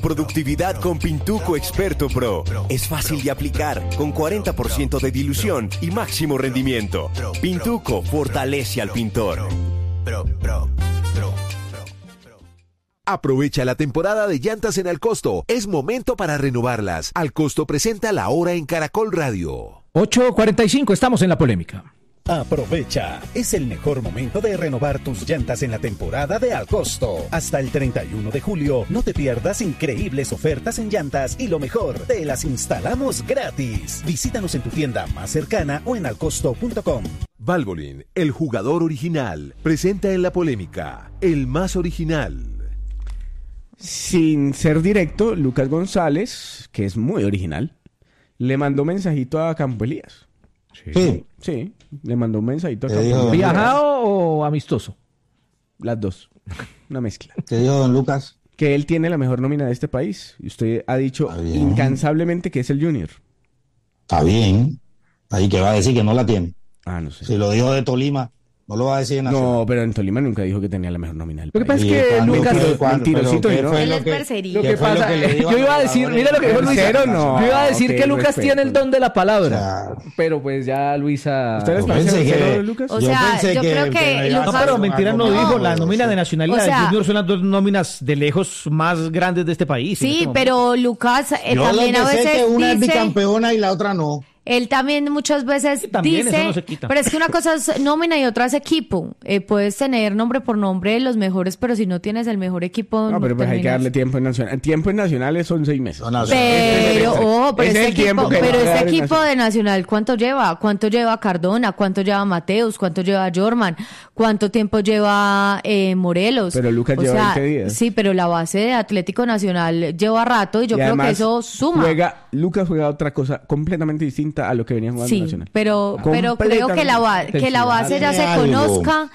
Productividad con Pintuco Experto Pro. Es fácil de aplicar, con 40% de dilución y máximo rendimiento. Pintuco fortalece al pintor. Aprovecha la temporada de llantas en Alcosto. Es momento para renovarlas. Alcosto presenta La Hora en Caracol Radio. 8:45, estamos en la polémica. Aprovecha, es el mejor momento de renovar tus llantas en la temporada de Alcosto. Hasta el 31 de julio, no te pierdas increíbles ofertas en llantas y lo mejor, te las instalamos gratis. Visítanos en tu tienda más cercana o en alcosto.com. Valvoline, el jugador original, presenta en la polémica, el más original. Sin ser directo, Lucas González, que es muy original, le mandó mensajito a Campo Elías. Sí, le mandó un mensajito a Campo Elías. ¿Viajado o amistoso? Las dos, una mezcla. ¿Qué dijo don Lucas? Que él tiene la mejor nómina de este país. Y usted ha dicho incansablemente que es el Junior. Está bien. Ahí que va a decir que no la tiene. No sé. Si lo dijo de Tolima, no lo va a decir en Nacional. No, pero en Tolima nunca dijo que tenía la mejor nómina del país. Lo que pasa es que Lucas mentirosito. Él es perseguido. Lo que pasa, yo iba a decir, mira lo que dijo Luisa. Yo iba a decir que Lucas tiene el don de la palabra. Pero pues ya Luisa. ¿Ustedes pensé que Lucas? O sea, yo creo que Lucas. No, pero mentira no dijo. La nómina de Nacional y la de Junior son las dos nóminas de lejos más grandes de este país. Sí, pero Lucas también a veces que una es dice. bicampeona y la otra no. Él también muchas veces también dice, no se quita. pero es que una cosa es nómina y otra es equipo. Puedes tener nombre por nombre los mejores, pero si no tienes el mejor equipo... No, pero pues hay que darle tiempo en Nacional. Tiempo en Nacionales son 6 meses. Pero este equipo de de Nacional, ¿cuánto lleva? ¿Cuánto lleva Cardona? ¿Cuánto lleva Mateus? ¿Cuánto lleva Jorman? ¿Cuánto tiempo lleva Morelos? Pero Lucas lleva 20 días. Sí, pero la base de Atlético Nacional lleva rato y yo creo que eso suma. Lucas juega otra cosa completamente distinta a lo que venía jugando Nacional. Pero creo que la base ya se conozca,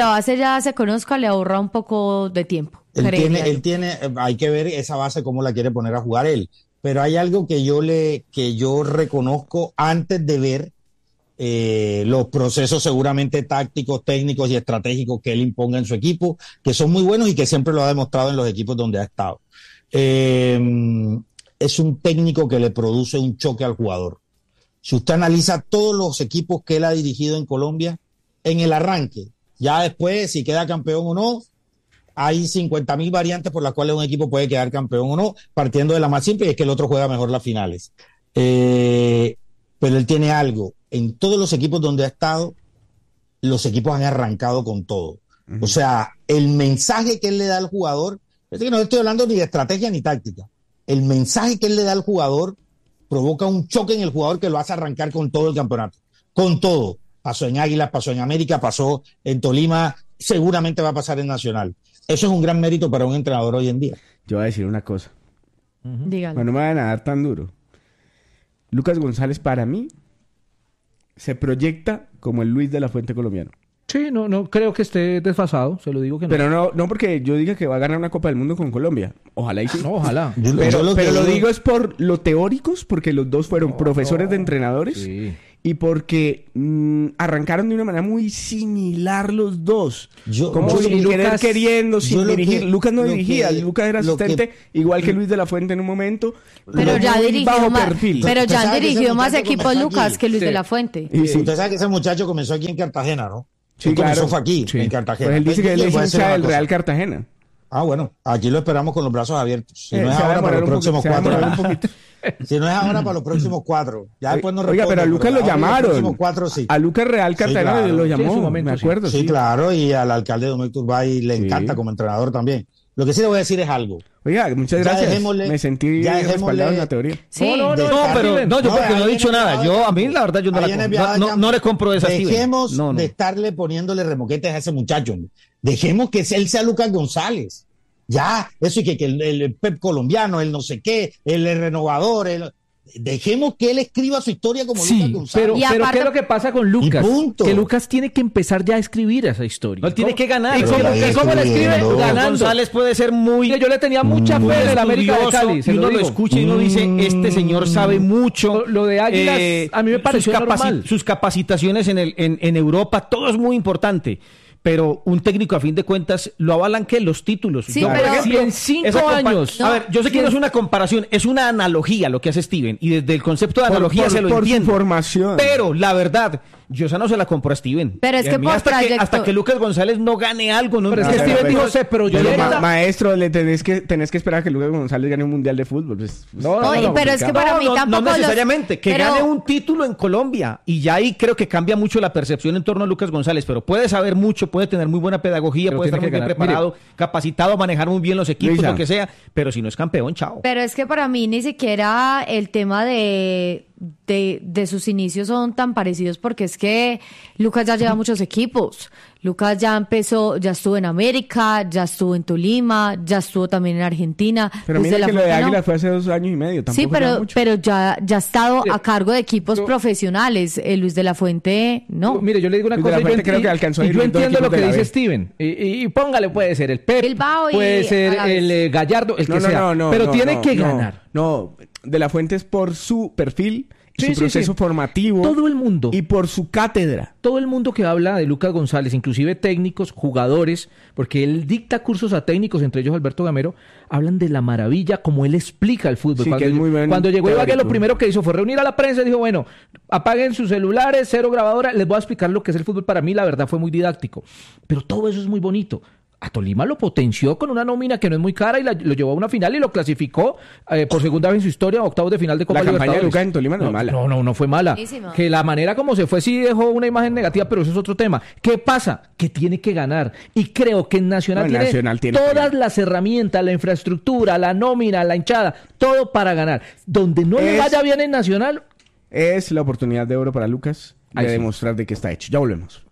le ahorra un poco de tiempo. Él tiene, hay que ver esa base cómo la quiere poner a jugar él. Pero hay algo que yo reconozco antes de ver los procesos seguramente tácticos, técnicos y estratégicos que él imponga en su equipo, que son muy buenos y que siempre lo ha demostrado en los equipos donde ha estado. Es un técnico que le produce un choque al jugador. Si usted analiza todos los equipos que él ha dirigido en Colombia, en el arranque, ya después, si queda campeón o no, hay 50.000 variantes por las cuales un equipo puede quedar campeón o no, partiendo de la más simple, y es que el otro juega mejor las finales. Pero él tiene algo. En todos los equipos donde ha estado, los equipos han arrancado con todo. O sea, el mensaje que él le da al jugador, es que no estoy hablando ni de estrategia ni táctica, el mensaje que él le da al jugador provoca un choque en el jugador que lo hace arrancar con todo el campeonato. Con todo. Pasó en Águilas, pasó en América, pasó en Tolima, seguramente va a pasar en Nacional. Eso es un gran mérito para un entrenador hoy en día. Yo voy a decir una cosa. Dígalo. Bueno, no me van a dar tan duro. Lucas González, para mí, se proyecta como el Luis de la Fuente colombiano. Sí, no creo que esté desfasado, se lo digo que no. Pero no porque yo diga que va a ganar una Copa del Mundo con Colombia. Ojalá y sí. No, ojalá. Pero lo digo es por lo teóricos, porque los dos fueron profesores de entrenadores. Sí. Y porque arrancaron de una manera muy similar los dos. Sin querer queriendo, sin dirigir. Lucas no dirigía, Lucas era asistente, igual que Luis de la Fuente en un momento. Pero ya dirigió más, perfil. pero ya han dirigido más equipos Lucas que Luis de la Fuente. Y usted sabe que ese muchacho comenzó aquí en Cartagena, ¿no? Sí, claro. Comenzó fue aquí, en Cartagena. Pues él dice que él es hincha del Real Cartagena. Bueno, aquí lo esperamos con los brazos abiertos. Si no es ahora, para los próximos 4 años. Si no es ahora, para los próximos 4. Ya después nos Oiga, pero a Lucas lo llamaron. 4, sí. A Lucas Real Cartagena claro. lo llamó, Sí, en su momento, me acuerdo. Sí, claro, y al alcalde Domínguez Turbay le encanta como entrenador también. Lo que sí le voy a decir es algo. Oiga, muchas gracias. Me sentí respaldado en la teoría. Sí. No, yo porque no he dicho nada. Yo, a mí, la verdad, yo no le compro esa. Dejemos de estarle poniéndole remoquetes a ese muchacho. Dejemos que él sea Lucas González. Ya, eso y que el Pep colombiano, el no sé qué, el renovador, dejemos que él escriba su historia como Lucas González. Pero ¿qué es lo que pasa con Lucas? Que Lucas tiene que empezar ya a escribir esa historia. No, tiene que ganar. ¿Y cómo la escribe? Ganando. González puede ser muy... Yo le tenía mucha fe en el América de Cali. Y uno lo escucha y uno dice, este señor sabe mucho. Lo de Águilas, a mí me pareció normal. Sus capacitaciones en Europa, todo es muy importante. pero un técnico a fin de cuentas lo avalan que los títulos. Sí, yo, pero por ejemplo, en 5 años. A ver, yo sé que no es una comparación, es una analogía lo que hace Steven, y desde el concepto de analogía se lo entiendo. Por su formación. Pero la verdad, yo esa no se la compro a Steven. Pero es que por hasta que Lucas González no gane algo, no. Pero es que Steven dijo, pero yo maestro, tenés que esperar a que Lucas González gane un mundial de fútbol. Pues, pero es que para mí tampoco no necesariamente, que gane un título en Colombia, y ya ahí creo que cambia mucho la percepción en torno a Lucas González, pero puede saber mucho, puede tener muy buena pedagogía, puede estar muy bien preparado, capacitado a manejar muy bien los equipos, Luisa, lo que sea, pero si no es campeón, chao. Pero es que para mí ni siquiera el tema de sus inicios son tan parecidos, porque es que Lucas ya lleva muchos equipos. Lucas ya empezó, ya estuvo en América, ya estuvo en Tolima, ya estuvo también en Argentina. Pero mira que lo de Águila fue hace 2 años y medio. Sí, pero ya ha estado a cargo de equipos profesionales. Luis de la Fuente, no. Mire, yo le digo una cosa. Creo que alcanzó yo entiendo lo que dice Steven. Y póngale, puede ser el Pep, puede ser el Gallardo, el que sea. Pero tiene que ganar. No, de la Fuente es por su perfil, su proceso formativo. Todo el mundo. Y por su cátedra. Todo el mundo que habla de Lucas González, inclusive técnicos, jugadores, porque él dicta cursos a técnicos, entre ellos Alberto Gamero, hablan de la maravilla como él explica el fútbol. Sí, cuando llegó Ibagué, lo primero que hizo fue reunir a la prensa y dijo, bueno, apaguen sus celulares, 0 grabadora, les voy a explicar lo que es el fútbol. Para mí, la verdad, fue muy didáctico. Pero todo eso es muy bonito. A Tolima lo potenció con una nómina que no es muy cara y lo llevó a una final y lo clasificó por segunda vez en su historia a octavos de final de Copa Libertadores. La campaña de Lucas en Tolima no es mala. No fue mala. Buenísima. Que la manera como se fue sí dejó una imagen negativa, pero eso es otro tema. ¿Qué pasa? Que tiene que ganar. Y creo que en Nacional tiene todas las herramientas, la infraestructura, la nómina, la hinchada, todo para ganar. Donde no le vaya bien en Nacional. Es la oportunidad de oro para Lucas de demostrar de qué está hecho. Ya volvemos.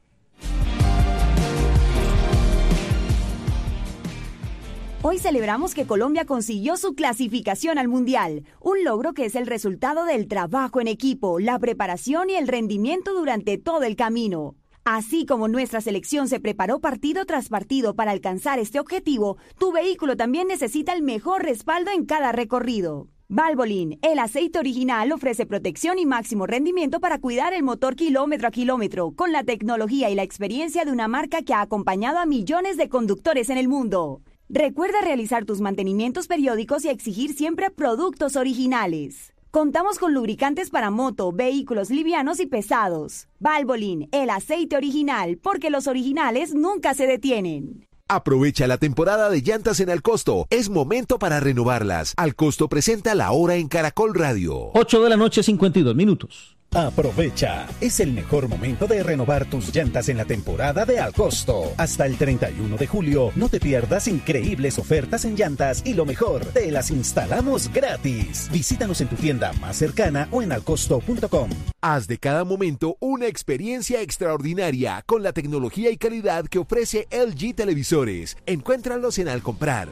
Hoy celebramos que Colombia consiguió su clasificación al Mundial, un logro que es el resultado del trabajo en equipo, la preparación y el rendimiento durante todo el camino. Así como nuestra selección se preparó partido tras partido para alcanzar este objetivo, tu vehículo también necesita el mejor respaldo en cada recorrido. Valvoline, el aceite original, ofrece protección y máximo rendimiento para cuidar el motor kilómetro a kilómetro, con la tecnología y la experiencia de una marca que ha acompañado a millones de conductores en el mundo. Recuerda realizar tus mantenimientos periódicos y exigir siempre productos originales. Contamos con lubricantes para moto, vehículos livianos y pesados. Valvoline, el aceite original, porque los originales nunca se detienen. Aprovecha la temporada de llantas en Alcosto. Es momento para renovarlas. Alcosto presenta La Hora en Caracol Radio. 8 de la noche, 52 minutos. Aprovecha, es el mejor momento de renovar tus llantas en la temporada de Alcosto. Hasta el 31 de julio, no te pierdas increíbles ofertas en llantas y lo mejor, te las instalamos gratis. Visítanos en tu tienda más cercana o en alcosto.com. Haz de cada momento una experiencia extraordinaria con la tecnología y calidad que ofrece LG Televisores. Encuéntralos en Alcomprar.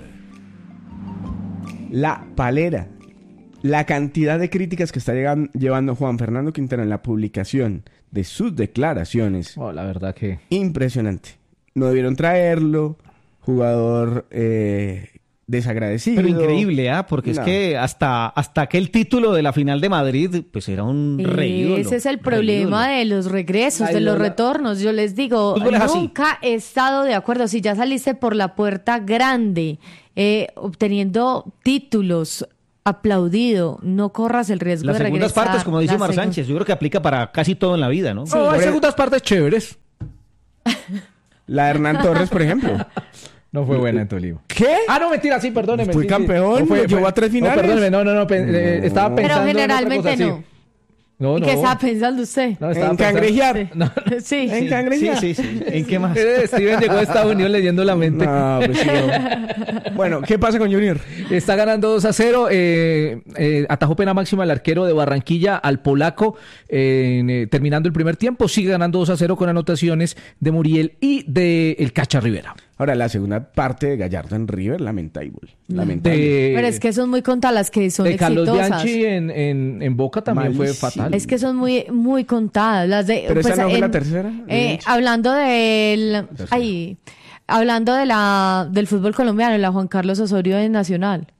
La Palera. La cantidad de críticas que está llevando Juan Fernando Quintero en la publicación de sus declaraciones. La verdad que... impresionante. No debieron traerlo. Jugador desagradecido. Pero increíble, porque es que hasta aquel título de la final de Madrid, pues era un reídolo. Ese es el problema de los regresos, de los retornos. Yo les digo, nunca he estado de acuerdo. Si ya saliste por la puerta grande, obteniendo títulos, aplaudido, no corras el riesgo de regresar. Las segundas partes, como dice Mar Sánchez, yo creo que aplica para casi todo en la vida, ¿no? Sí. Hay segundas partes chéveres. La de Hernán Torres, por ejemplo. No fue buena en Tolima. ¿Qué? No, mentira, sí, perdóneme. Fui campeón, llevó a 3 finales. Perdóneme, estaba pensando. Pero generalmente en otra cosa, ¿Y qué estaba pensando usted? En cangrejear. Sí. En cangrejear. Sí. ¿En qué más? Steven llegó a Estados Unidos leyendo la mente. No, pues sí. Bueno, ¿qué pasa con Junior? Está ganando 2-0. Atajó pena máxima el arquero de Barranquilla al polaco. Terminando el primer tiempo, sigue ganando 2-0 con anotaciones de Muriel y de el Cacha Rivera. Ahora, la segunda parte de Gallardo en River, lamentable. Pero es que son muy contadas las que son exitosas. Carlos Bianchi en Boca también fue fatal. Es que son muy, muy contadas. Las de, ¿Pero esa no fue la tercera? Hablando del... del fútbol colombiano, la Juan Carlos Osorio de Nacional.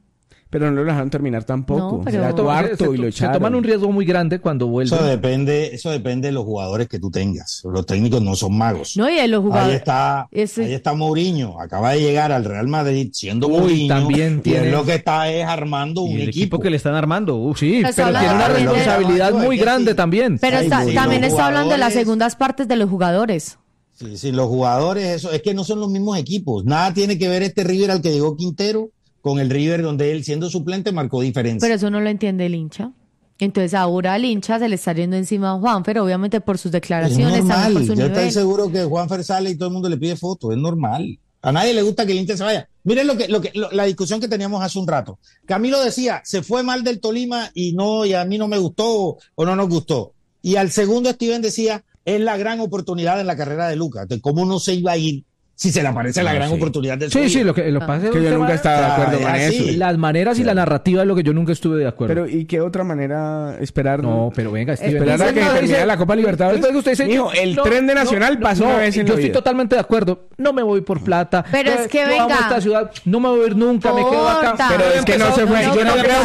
Pero no lo dejaron terminar tampoco. No, pero... Era cuarto y lo echaron. Se toman un riesgo muy grande cuando vuelven. Eso depende de los jugadores que tú tengas. Los técnicos no son magos. No, y de los jugadores. Ahí está Mourinho. Acaba de llegar al Real Madrid siendo Mourinho. También y él lo que está es armando un equipo que le están armando. Sí, pero tiene una responsabilidad muy grande también. Pero también está hablando de las segundas partes de los jugadores. Sí, los jugadores, eso es que no son los mismos equipos. Nada tiene que ver este River al que llegó Quintero con el River donde él, siendo suplente, marcó diferencia. Pero eso no lo entiende el hincha. Entonces ahora al hincha se le está yendo encima a Juanfer, obviamente por sus declaraciones, también por su nivel. Yo estoy seguro que Juanfer sale y todo el mundo le pide fotos, es normal. A nadie le gusta que el hincha se vaya. Miren la discusión que teníamos hace un rato. Camilo decía, se fue mal del Tolima y a mí no me gustó o no nos gustó. Y al segundo Steven decía, es la gran oportunidad en la carrera de Lucas. Entonces, ¿cómo no se iba a ir si se le aparece la gran oportunidad de su Sí, lo que pasa es que yo nunca estaba de acuerdo con eso. Las maneras y la narrativa es lo que yo nunca estuve de acuerdo. Pero, ¿y qué otra manera esperar? No, pero venga, Steven. Esperar a que termine la Copa Libertadores. Usted dice, mijo, el tren de Nacional pasó una vez en la vida. Yo estoy totalmente de acuerdo. No me voy por plata. Pero es que venga. Amo esta ciudad. No me voy a ir nunca. Me quedo acá. Pero es que no se fue. Yo no creo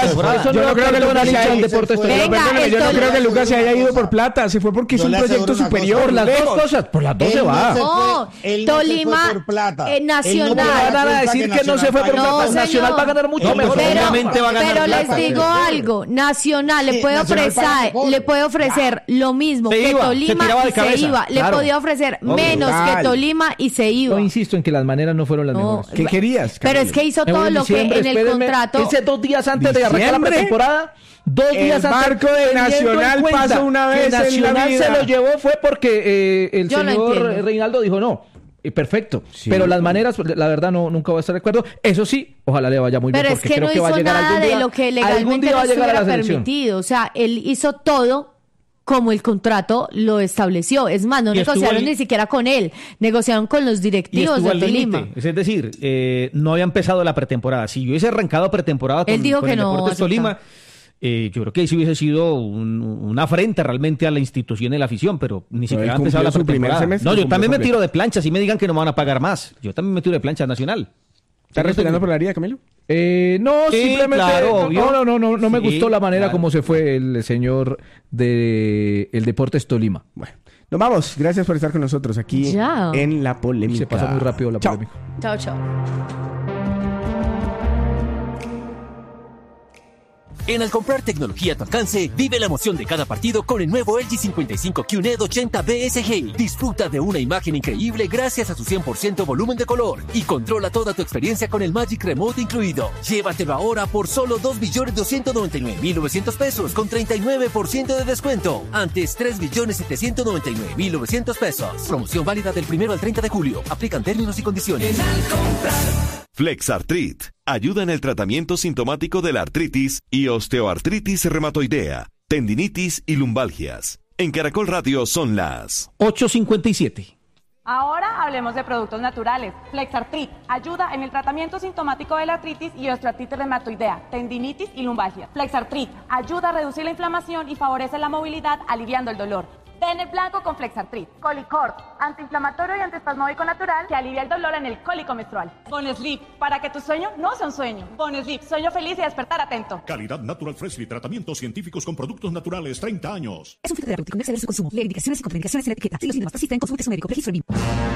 que Lucas se haya ido por plata. Se fue porque es un proyecto superior. Por las dos cosas. Por las dos se va. Tolima, Nacional. No van a decir que no se fue por plata. Nacional va a ganar mucho mejor. Pero les digo algo. Nacional le puede ofrecer lo mismo que Tolima y se iba. Le podía ofrecer menos que Tolima y se iba. Yo insisto en que las maneras no fueron las mejores. ¿Qué querías? Pero es que hizo todo lo que en el contrato. Ese 2 días antes de arrancar la pretemporada. 2 días antes. El barco de Nacional pasó una vez en la vida. Se lo llevó fue porque el señor Reinaldo dijo no. Perfecto, sí, pero las maneras, la verdad, nunca voy a estar de acuerdo. Eso sí, ojalá le vaya muy bien. Pero es que no hizo nada de lo que legalmente no estuviera permitido. O sea, él hizo todo como el contrato lo estableció. Es más, no negociaron ni siquiera con él, negociaron con los directivos de Tolima. Es decir, no había empezado la pretemporada. Si yo hubiese arrancado pretemporada con el Deportes Tolima, yo creo que eso hubiese sido una afrenta realmente a la institución y a la afición, pero ni siquiera ha empezado la pretemporada. No, yo también me tiro de plancha, si me digan que no me van a pagar más. Yo también me tiro de plancha Nacional. ¿Estás respirando por la herida, Camilo? No, sí, simplemente claro, no me gustó la manera como se fue el señor de el Deportes Tolima. Bueno, nos vamos. Gracias por estar con nosotros aquí en La Polémica. Se pasa muy rápido la polémica. Chao. Al comprar tecnología a tu alcance, vive la emoción de cada partido con el nuevo LG 55 QNED 80 BSG. Disfruta de una imagen increíble gracias a su 100% volumen de color y controla toda tu experiencia con el Magic Remote incluido. Llévatelo ahora por solo 2.299.900 pesos con 39% de descuento. Antes 3.799.900 pesos. Promoción válida del 1 al 30 de julio. Aplican términos y condiciones. Flexartrit ayuda en el tratamiento sintomático de la artritis y osteoartritis reumatoidea, tendinitis y lumbalgias. En Caracol Radio son las 8:57. Ahora hablemos de productos naturales. Flexartrit ayuda en el tratamiento sintomático de la artritis y osteoartritis reumatoidea, tendinitis y lumbalgia. Flexartrit ayuda a reducir la inflamación y favorece la movilidad, aliviando el dolor. Ten el blanco con Flexartrit. Colicort, antiinflamatorio y antiespasmódico natural que alivia el dolor en el cólico menstrual. Bonesleep, para que tu sueño no sea un sueño. Bonesleep, sueño feliz y despertar atento. Calidad Natural Freshly, tratamientos científicos con productos naturales, 30 años. Es un fitoterapéutico, no exceder su consumo. Leer indicaciones y contraindicaciones en la etiqueta. Si los síntomas persisten, consulte a su médico. Registro BIM.